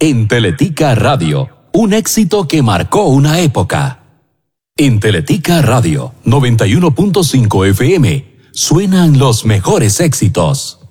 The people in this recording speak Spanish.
En Teletica Radio, un éxito que marcó una época. En Teletica Radio 91.5 FM suenan los mejores éxitos.